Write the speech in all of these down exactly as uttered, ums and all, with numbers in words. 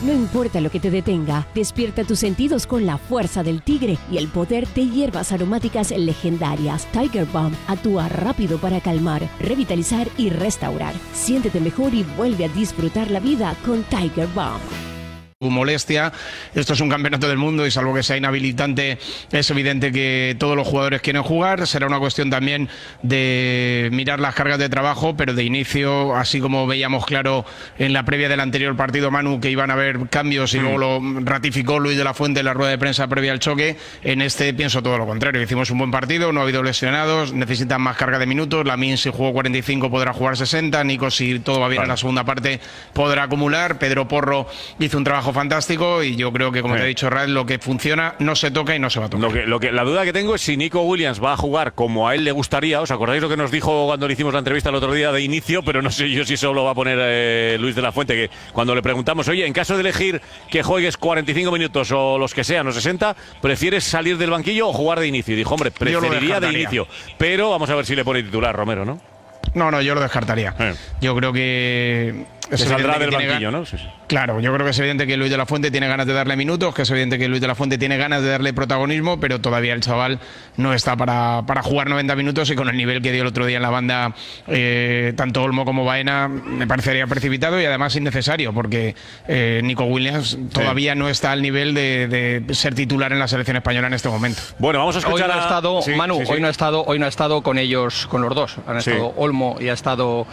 No importa lo que te detenga, despierta tus sentidos con la fuerza del tigre y el poder de hierbas aromáticas legendarias. Tiger Balm actúa rápido para calmar, revitalizar y restaurar. Siéntete mejor y vuelve a disfrutar la vida con Tiger Balm. Molestia, esto es un campeonato del mundo y salvo que sea inhabilitante es evidente que todos los jugadores quieren jugar. Será una cuestión también de mirar las cargas de trabajo, pero de inicio, así como veíamos claro en la previa del anterior partido, Manu, que iban a haber cambios y mm. luego lo ratificó Luis de la Fuente en la rueda de prensa previa al choque. En este pienso todo lo contrario, hicimos un buen partido, no ha habido lesionados, necesitan más carga de minutos. Lamine, si jugó cuarenta y cinco, podrá jugar sesenta. Nico, si todo va bien vale. en la segunda parte, podrá acumular. Pedro Porro hizo un trabajo fantástico y yo creo que, como sí. te he dicho, Rad, lo que funciona no se toca y no se va a tocar. Lo que, lo que, la duda que tengo es si Nico Williams va a jugar como a él le gustaría. ¿Os acordáis lo que nos dijo cuando le hicimos la entrevista el otro día de inicio? Pero no sé yo si solo va a poner eh, Luis de la Fuente, que cuando le preguntamos, oye, en caso de elegir que juegues cuarenta y cinco minutos o los que sean, o sesenta, ¿prefieres salir del banquillo o jugar de inicio? Y dijo, hombre, preferiría de inicio. Pero vamos a ver si le pone titular Romero, ¿no? No, no, yo lo descartaría. Eh. Yo creo que... que saldrá del banquillo, ¿no? Sí, sí. Claro, yo creo que es evidente que Luis de la Fuente tiene ganas de darle minutos, que es evidente que Luis de la Fuente tiene ganas de darle protagonismo, pero todavía el chaval no está para, para jugar noventa minutos y con el nivel que dio el otro día en la banda, eh, tanto Olmo como Baena, me parecería precipitado y además innecesario, porque eh, Nico Williams todavía sí. no está al nivel de, de ser titular en la selección española en este momento. Bueno, vamos a escuchar hoy no ha estado, a... sí, Manu, sí, sí. hoy no ha estado, hoy no ha estado con ellos, con los dos. Han estado sí. Olmo y ha estado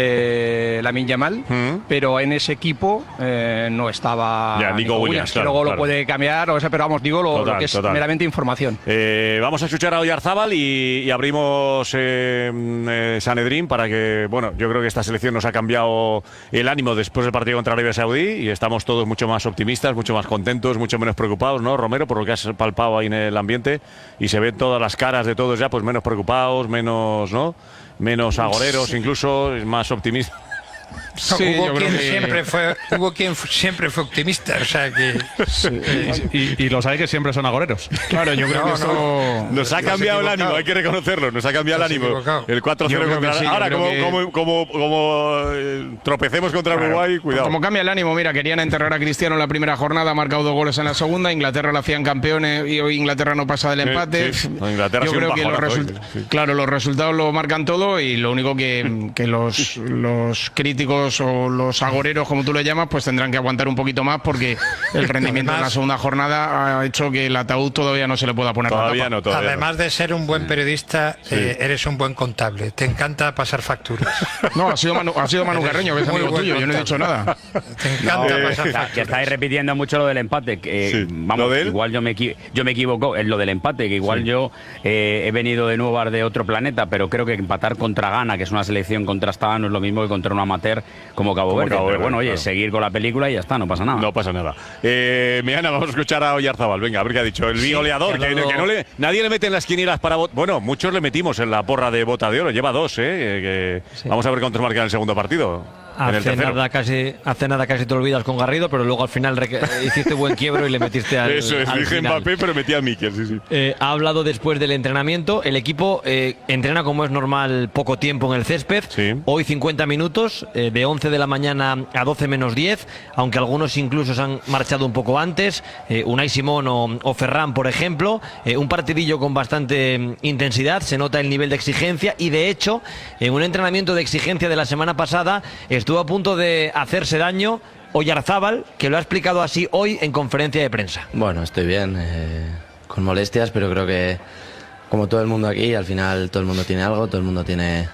eh, Lamine Yamal, ¿Mm? pero en ese equipo eh, no estaba ya, Nico, Nico Williams, Williams, claro, luego claro. lo puede cambiar, o sea, pero vamos, digo lo, total, lo que es total. meramente información. Eh, vamos a escuchar a Oyarzábal y, y abrimos eh, eh, Sanedrín para que, bueno, yo creo que esta selección nos ha cambiado el ánimo después del partido contra Arabia Saudí y estamos todos mucho más optimistas, mucho más contentos, mucho menos preocupados, ¿no, Romero? Por lo que has palpado ahí en el ambiente y se ven todas las caras de todos ya, pues menos preocupados, menos, ¿no? Menos agoreros, incluso, más optimistas. Sí, hubo, yo quien creo que... siempre fue, hubo quien siempre fue optimista, o sea que... Sí. Y, y los hay que siempre son agoreros. Claro, yo creo no, que esto... No. Nos ha cambiado el ánimo, hay que reconocerlo, nos ha cambiado el ánimo. Equivocado. El cuatro cero contra... Sí, ahora, como, que... como, como, como eh, tropecemos contra claro. Uruguay, cuidado. Como cambia el ánimo, mira, querían enterrar a Cristiano en la primera jornada, ha marcado dos goles en la segunda, Inglaterra lo hacían campeones y hoy Inglaterra no pasa del empate. Sí, sí. No, Inglaterra yo creo que los result... sí. Claro, los resultados lo marcan todo y lo único que, que los, los críticos o los agoreros, como tú le llamas, pues tendrán que aguantar un poquito más porque el rendimiento en la segunda jornada ha hecho que el ataúd todavía no se le pueda poner todavía la tapa. No, todavía Además no. de ser un buen periodista, sí. eh, eres un buen contable. Te encanta pasar facturas. No, ha sido Manu, ha sido Manu Carreño, que es amigo tuyo, contable. Yo no he dicho nada. Te encanta no, pasar facturas. Que estáis repitiendo mucho lo del empate. Que, sí. Vamos, ¿Lo igual yo me, yo me equivoco en lo del empate, que igual sí. yo eh, he venido de nuevo de otro planeta, pero creo que empatar contra Ghana, que es una selección contrastada, no es lo mismo que contra un amateur como Cabo Verde. Cabo Verde pero bueno, oye, claro. seguir con la película y ya está, no pasa nada. No pasa nada. Eh, Miana, vamos a escuchar a Oyarzábal. Venga, a ver qué ha dicho. El sí, goleador, que, que no le, nadie le mete en las quinielas para... Bueno, muchos le metimos en la porra de Bota de Oro. Lleva dos, ¿eh? Que, sí. Vamos a ver cuántos marcan en el segundo partido. Hace nada, casi, hace nada casi te olvidas con Garrido, pero luego al final hiciste buen quiebro y le metiste al Eso es, al dije final. Mbappé, pero metí a Mikel, sí, sí. Eh, ha hablado después del entrenamiento. El equipo eh, entrena como es normal poco tiempo en el césped. Sí. Hoy cincuenta minutos, eh, de once de la mañana a doce menos diez, aunque algunos incluso se han marchado un poco antes. Eh, Unai Simón o, o Ferran, por ejemplo. Eh, un partidillo con bastante mm, intensidad, se nota el nivel de exigencia y de hecho, en un entrenamiento de exigencia de la semana pasada, estuvo a punto de hacerse daño Oyarzábal, que lo ha explicado así hoy en conferencia de prensa. Bueno, estoy bien, eh, con molestias, pero creo que como todo el mundo aquí, al final todo el mundo tiene algo, todo el mundo tiene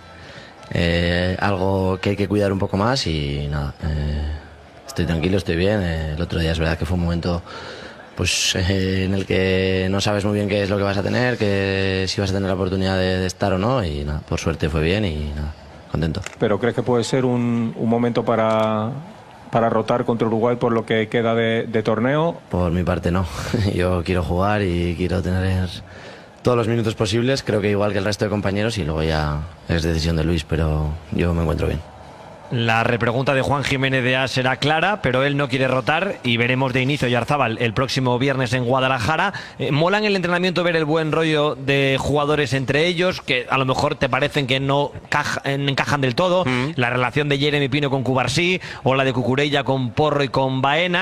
eh, algo que hay que cuidar un poco más y nada, eh, estoy tranquilo, estoy bien. Eh, el otro día es verdad que fue un momento pues eh, en el que no sabes muy bien qué es lo que vas a tener, que si vas a tener la oportunidad de, de estar o no y nada, por suerte fue bien y nada. Contento. ¿Pero crees que puede ser un, un momento para, para rotar contra Uruguay por lo que queda de, de torneo? Por mi parte no. Yo quiero jugar y quiero tener todos los minutos posibles. Creo que igual que el resto de compañeros y luego ya es decisión de Luis, pero yo me encuentro bien. La repregunta de Juan Jiménez de A será clara, pero él no quiere rotar y veremos de inicio Oyarzábal el próximo viernes en Guadalajara. Eh, mola en el entrenamiento ver el buen rollo de jugadores entre ellos, que a lo mejor te parecen que no caja, encajan del todo. Mm. La relación de Jeremy Pino con Cubarsí o la de Cucurella con Porro y con Baena.